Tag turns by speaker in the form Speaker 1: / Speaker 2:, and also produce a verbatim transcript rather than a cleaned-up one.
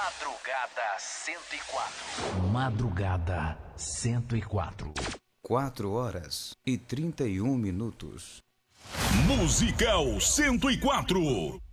Speaker 1: Madrugada cento e quatro.
Speaker 2: Madrugada cento e quatro.
Speaker 3: Quatro horas e trinta e um minutos.
Speaker 4: Musical cento e quatro.